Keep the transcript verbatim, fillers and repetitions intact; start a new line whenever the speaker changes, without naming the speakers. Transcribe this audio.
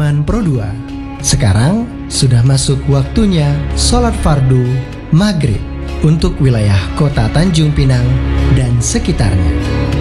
Iman Pro dua. Sekarang sudah masuk waktunya sholat fardu maghrib untuk wilayah kota Tanjung Pinang dan sekitarnya.